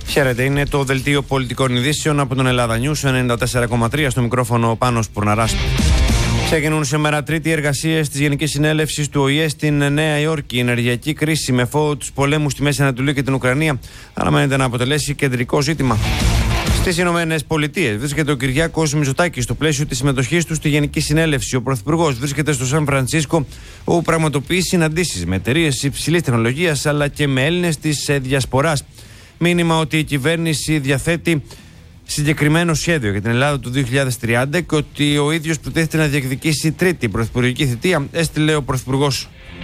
Χαίρετε, είναι το δελτίο πολιτικών ειδήσεων από τον Ελλάδα News 94,3, στο μικρόφωνο ο Πάνος Πουρναράς. Ξεκινούν σήμερα τρίτη εργασίες της Γενικής Συνέλευσης του ΟΗΕ στην Νέα Υόρκη. Η ενεργειακή κρίση με φόβο τους πολέμους στη Μέση Ανατολή και την Ουκρανία αναμένεται να αποτελέσει κεντρικό ζήτημα. Στις Ηνωμένες Πολιτείες βρίσκεται ο Κυριάκος Μητσοτάκης στο πλαίσιο της συμμετοχής του στη Γενική Συνέλευση. Ο Πρωθυπουργός βρίσκεται στο Σαν Φρανσίσκο, όπου πραγματοποιεί συναντήσεις με εταιρείες υψηλής τεχνολογίας αλλά και με Έλληνες της διασποράς. Μήνυμα ότι η κυβέρνηση διαθέτει συγκεκριμένο σχέδιο για την Ελλάδα του 2030 και ότι ο ίδιος προτίθεται να διεκδικήσει τρίτη πρωθυπουργική θητεία, έστειλε ο Πρωθυπουργός.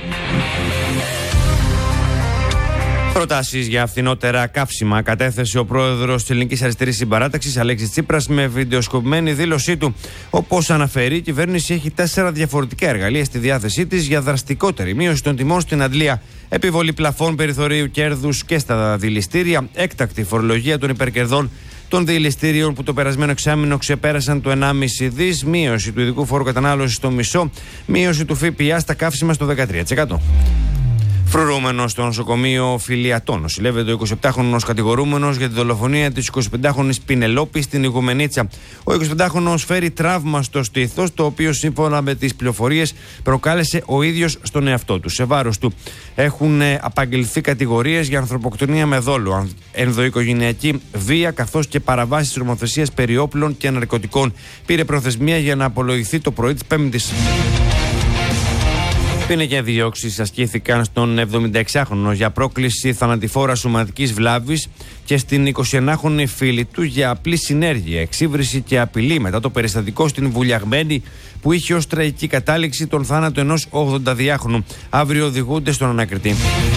Προτάσεις για φθηνότερα καύσιμα κατέθεσε ο πρόεδρος της Ελληνικής Αριστερής Συμπαράταξης, Αλέξης Τσίπρας, με βιντεοσκοπημένη δήλωσή του. Όπως αναφέρει, η κυβέρνηση έχει 4 διαφορετικά εργαλεία στη διάθεσή της για δραστικότερη μείωση των τιμών στην αντλία, επιβολή πλαφών περιθωρίου κέρδους και στα δηληστήρια, έκτακτη φορολογία των υπερκερδών των δηληστήριων που το περασμένο εξάμηνο ξεπέρασαν το 1,5 δις, μείωση του ειδικού φόρου κατανάλωσης στο μισό, μείωση του ΦΠΑ στα καύσιμα στο 13%. Φρουρούμενος στο νοσοκομείο Φιλιατών νοσηλεύεται ο 27χρονος κατηγορούμενος για τη δολοφονία της 25χρονης Πινελόπη στην Ιγουμενίτσα. Ο 25χρονος φέρει τραύμα στο στήθος, το οποίο σύμφωνα με τις πληροφορίες προκάλεσε ο ίδιος στον εαυτό του. Σε βάρος του έχουν απαγγελθεί κατηγορίες για ανθρωποκτονία με δόλο, ενδοοικογενειακή βία καθώς και παραβάσεις της νομοθεσίας περί όπλων και ναρκωτικών. Πήρε προθεσμία για να απολογηθεί το πρωί της Πέμπτης. Ποινικές διώξεις ασκήθηκαν στον 76χρονο για πρόκληση θανατηφόρας σωματικής βλάβης και στην 21χρονη φίλη του για απλή συνέργεια, εξύβριση και απειλή μετά το περιστατικό στην Βουλιαγμένη που είχε ως τραγική κατάληξη τον θάνατο ενός 82χρονου. Αύριο οδηγούνται στον ανακριτή.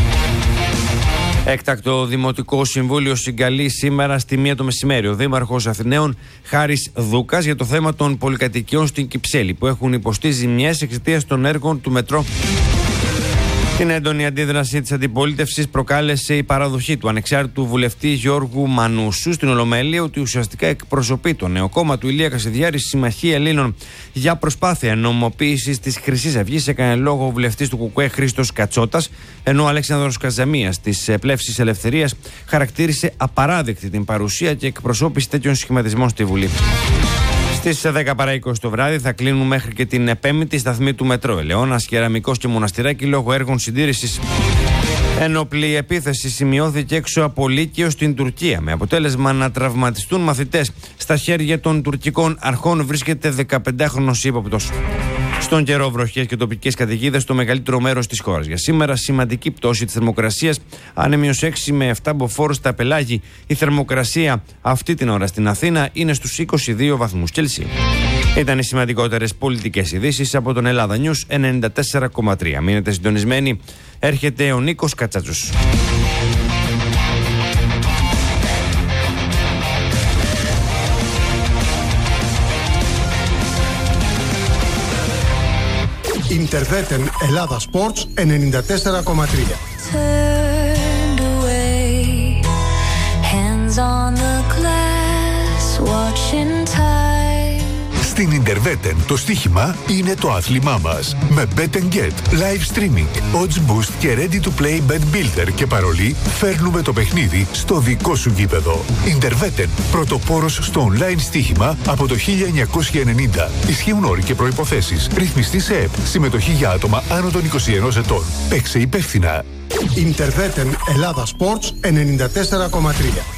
Έκτακτο Δημοτικό Συμβούλιο συγκαλεί σήμερα στη 1 το μεσημέρι ο Δήμαρχος Αθηναίων Χάρης Δούκας για το θέμα των πολυκατοικιών στην Κυψέλη που έχουν υποστεί ζημιές εξαιτίας των έργων του μετρό. Την έντονη αντίδραση της αντιπολίτευσης προκάλεσε η παραδοχή του ανεξάρτητου βουλευτή Γιώργου Μανούσου στην Ολομέλεια, ότι ουσιαστικά εκπροσωπεί το νέο κόμμα του Ηλία Κασιδιάρη, Συμμαχία Ελλήνων. Για προσπάθεια νομιμοποίησης της Χρυσής Αυγής έκανε λόγο ο βουλευτής του ΚΚΕ Χρήστος Κατσότας, ενώ ο Αλέξανδρος Καζαμίας της Πλεύσης Ελευθερίας χαρακτήρισε απαράδεκτη την παρουσία και εκπροσώπηση τέτοιων σχηματισμών στη Βουλή. Στις 10 παρά 20 το βράδυ θα κλείνουν μέχρι και την 5η σταθμή του μετρό Ελαιώνας, Κεραμικός και Μοναστηράκι λόγω έργων συντήρησης. Ένοπλη επίθεση σημειώθηκε έξω από Λύκειο στην Τουρκία με αποτέλεσμα να τραυματιστούν μαθητές. Στα χέρια των τουρκικών αρχών βρίσκεται 15χρονος ύποπτος. Στον καιρό, βροχές και τοπικές καταιγίδες στο μεγαλύτερο μέρος της χώρας. Για σήμερα σημαντική πτώση της θερμοκρασίας, άνεμιος 6 με 7 μποφόρ στα Πελάγη. Η θερμοκρασία αυτή την ώρα στην Αθήνα είναι στους 22 βαθμούς Κελσίου. Ήταν οι σημαντικότερες πολιτικές ειδήσεις από τον Ελλάδα News 94,3. Μείνετε συντονισμένοι, έρχεται ο Νίκος Κατσάτσος. Ιντερβέτεν Ελλάδα Sports 94,3. Στην Ιντερβέτεν το στοίχημα είναι το άθλημά μας. Με Bet & Get, live streaming, odds boost και ready to play bet builder και παρολί, φέρνουμε το παιχνίδι στο δικό σου γήπεδο. Ιντερβέτεν, πρωτοπόρος στο online στοίχημα από το 1990. Ισχύουν όροι και προϋποθέσεις. Ρυθμιστή σε ΕΠ. Συμμετοχή για άτομα άνω των 21 ετών. Παίξε υπεύθυνα. Ιντερβέτεν Ελλάδα Sports 94,3.